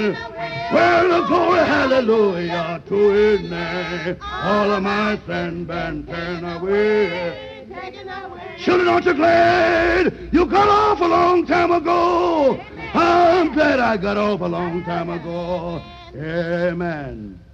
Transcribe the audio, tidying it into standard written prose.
Amen. Well, glory, hallelujah to his name. All of my sin been taken away. Children, aren't you glad you got off a long time ago? I'm glad I got off a long time ago. Amen.